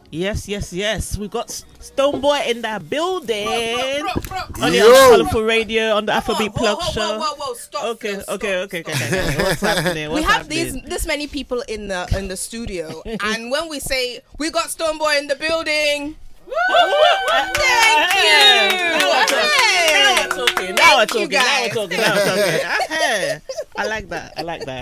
Yes. We got Stonebwoy in the building. On the Yo. Colourful Radio, on the Afrobeat Plug Show. Whoa, stop. Okay. Stop. What's happening? We have this many people in the studio, and when we say we got Stonebwoy in the building, thank you. Now we're talking. I like that.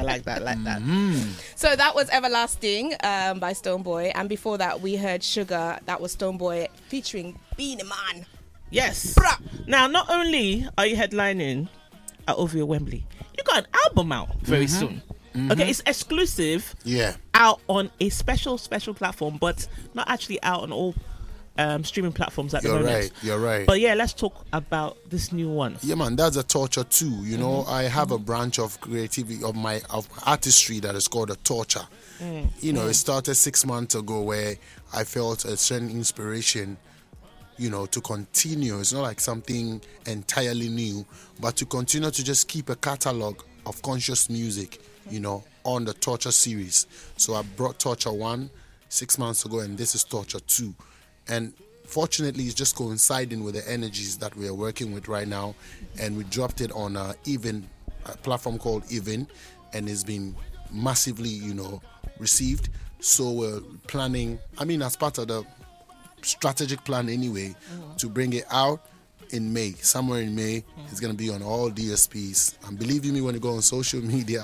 So that was Everlasting by Stonebwoy, and before that we heard Sugar. That was Stonebwoy featuring Beenie Man. Yes. Bruh. Now, not only are you headlining at OVO Wembley, you got an album out very soon. Okay, it's exclusive. Yeah. Out on a special platform, but not actually out on all streaming platforms at the moment. You're right. But yeah, let's talk about this new one. Yeah, man, that's a Torture too. You know, I have a branch of creativity of artistry that is called a Torture. You know, it started 6 months ago where I felt a certain inspiration, you know, to continue. It's not like something entirely new, but to continue to just keep a catalog of conscious music, you know, on the Torture series. So I brought Torture 1 6 months ago, and this is Torture 2. And fortunately, it's just coinciding with the energies that we are working with right now. And we dropped it on a platform called Even, and it's been massively, you know, received. So we're planning, as part of the strategic plan anyway, to bring it out in May. Somewhere in May, it's going to be on all DSPs. And believe you me, when you go on social media,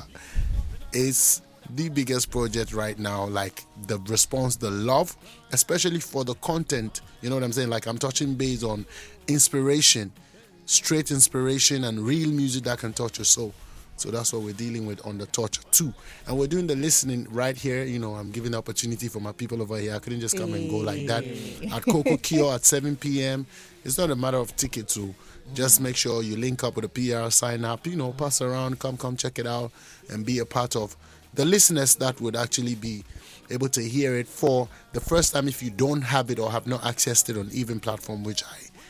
it's the biggest project right now. Like the response, the love, especially for the content, you know what I'm saying? Like I'm touching base on inspiration, straight inspiration and real music that can touch your soul. So that's what we're dealing with on the Torture 2. And we're doing the listening right here. You know, I'm giving the opportunity for my people over here. I couldn't just come and go like that. At Coco Kio at 7 p.m. It's not a matter of tickets. So just make sure you link up with a PR, sign up, you know, pass around, come check it out and be a part of the listeners that would actually be able to hear it for the first time if you don't have it or have not accessed it on Even platform, which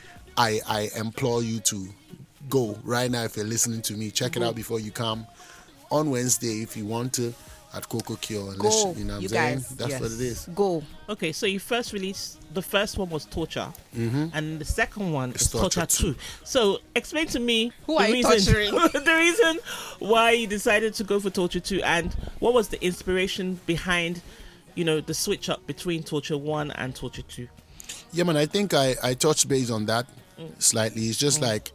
I implore you to go right now. If you're listening to me, check it out before you come on Wednesday if you want to at Coco Kio and listen, you know what I'm saying? Guys. That's what it is. Go. Okay, so you first released, the first one was Torture, and the second one is Torture 2. So explain to me Who are you torturing? the reason why you decided to go for Torture 2, and what was the inspiration behind, you know, the switch up between Torture 1 and Torture 2? Yeah, man, I think I touched base on that slightly. It's just like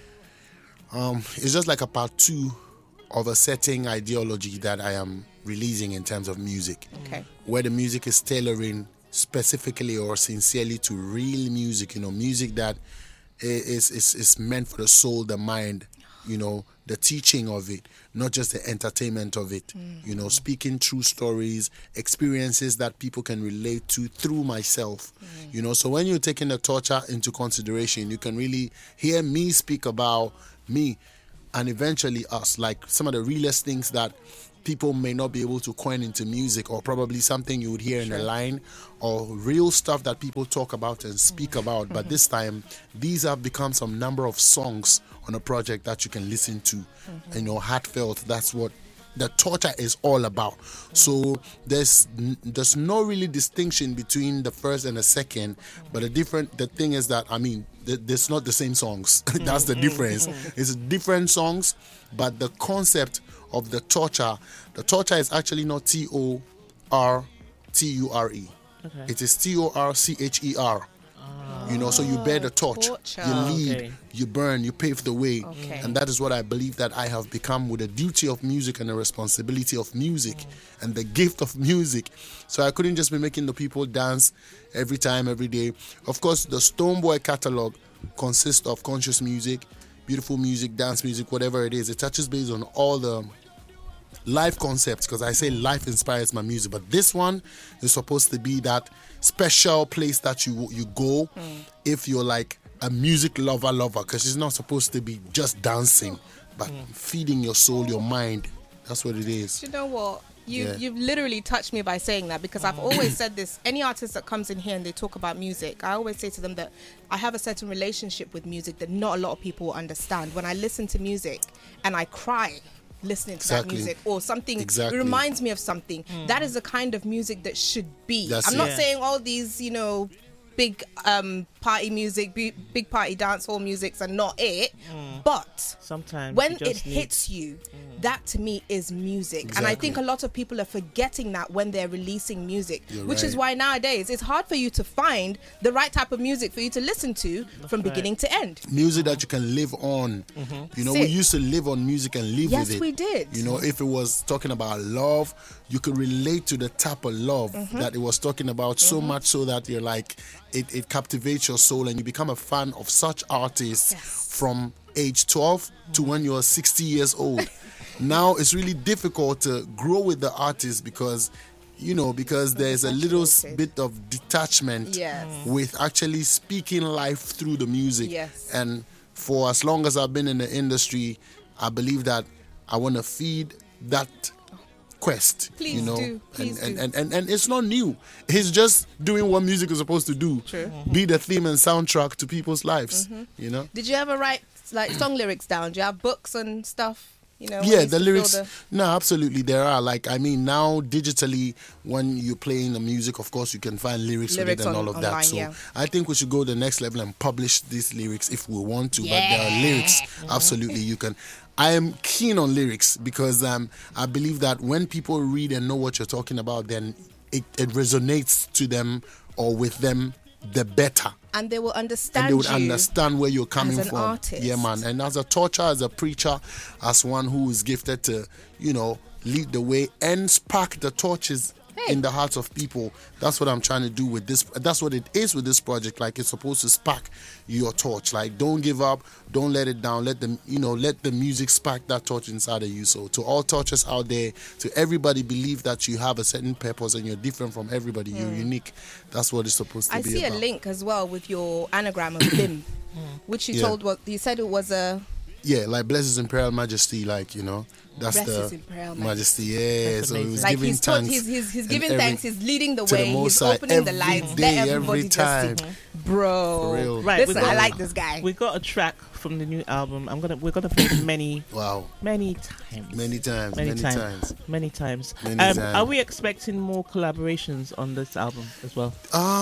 a part 2 of a setting ideology that I am releasing in terms of music. Okay. Where the music is tailoring specifically or sincerely to real music, you know, music that is meant for the soul, the mind, you know, the teaching of it, not just the entertainment of it, you know, speaking true stories, experiences that people can relate to through myself, you know. So when you're taking the Torture into consideration, you can really hear me speak about me and eventually us, like some of the realest things that people may not be able to coin into music, or probably something you would hear in a line, or real stuff that people talk about and speak about. But this time, these have become some number of songs on a project that you can listen to, you know, heartfelt. That's what the Torture is all about. So there's no really distinction between the first and the second, but the thing is that, there's not the same songs. That's the difference. It's different songs, but the concept of the Torture is actually not Torture. Okay. It is Torcher. You know, so you bear the torch, you lead, you burn, you pave the way. And that is what I believe that I have become with the duty of music and the responsibility of music and the gift of music. So I couldn't just be making the people dance every time, every day. Of course, the Stonebwoy catalog consists of conscious music, beautiful music, dance music, whatever it is. It touches base on all the life concepts, because I say life inspires my music, but this one is supposed to be that special place that you go if you're like a music lover, because it's not supposed to be just dancing, but feeding your soul, your mind. That's what it is. You know what? You've literally touched me by saying that, because I've always said this. Any artist that comes in here and they talk about music, I always say to them that I have a certain relationship with music that not a lot of people will understand. When I listen to music and I cry, listening to Exactly. that music, or something Exactly. reminds me of something. That is the kind of music that should be. That's I'm it. not Yeah. saying all these, big party music, big party dance hall musics are not it, but Sometimes when you it just need- hits you, that to me is music. And I Exactly. think a lot of people are forgetting that when they're releasing music, You're which is right. why nowadays it's hard for you to find the right type of music for you to listen to from beginning to end. Music that you can live on. You know, we Sick. used to live on music and live Yes, with it. we did. You know, if it was talking about love, you could relate to the type of love that it was talking about, so much so that you're like, it captivates your soul and you become a fan of such artists from age 12 to when you're 60 years old. Now it's really difficult to grow with the artist because there's a little Saturated. bit of detachment Yes. with actually speaking life through the music. Yes. And for as long as I've been in the industry, I believe that I want to feed that quest. Please do. Please do. And it's not new. He's just doing what music is supposed to do. True. Be the theme and soundtrack to people's lives. You know? Did you ever write like song lyrics down? Do you have books and stuff? When Yeah, you the feel lyrics. No, absolutely, there are. Like, I mean, now digitally, when you're playing the music, of course, you can find lyrics with it Lyrics and all on- of online, that. So yeah. I think we should go the next level and publish these lyrics if we want to. But there are Yeah. lyrics, absolutely, you can. I am keen on lyrics because I believe that when people read and know what you're talking about, then it resonates to them or with them the better. And they will understand And they would you understand where you're coming as an from. artist. Yeah, man. And as a torture, as a preacher, as one who is gifted to, lead the way and spark the torches in the hearts of people. That's what I'm trying to do with this. That's what it is with this project. Like, it's supposed to spark your torch. Like, don't give up. Don't let it down. Let the music spark that torch inside of you. So to all torches out there, to everybody, believe that you have a certain purpose and you're different from everybody. You're unique. That's what it's supposed to I be see about. a link as well with your anagram of BIM, which you Yeah. told what you said it was a Yeah, like bless His Imperial Majesty, like, that's Bless the His Imperial Majesty. Yeah, That's so he was amazing. like giving he's taught, thanks. he's and giving every- thanks, he's leading the to the way, Most he's High opening the every lights. day, Let everybody every just time. bro. For real. Right, Listen, I like this guy. We got a track from the new album. We're gonna play it many Wow, times. many times. Many times. Many times. Many times. Are we expecting more collaborations on this album as well?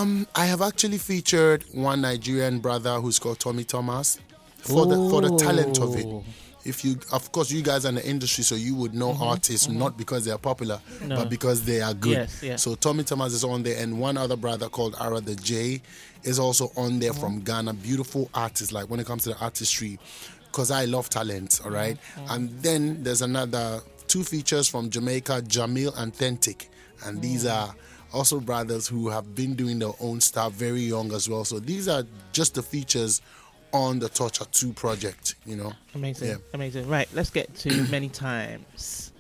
I have actually featured one Nigerian brother who's called Tommy Thomas for the talent of it. Ooh. If you, of course, you guys are in the industry, so you would know artists not because they are popular, but because they are good. Yes, yeah. So Tommy Thomas is on there, and one other brother called Ara the J is also on there from Ghana. Beautiful artists, like when it comes to the artistry, because I love talent. All right? And then there's another 2 features from Jamaica, Jamil and Authentic, and these are also brothers who have been doing their own stuff very young as well. So these are just the features on the Torture 2 project, Amazing. Yeah. Amazing. Right, let's get to Many Times.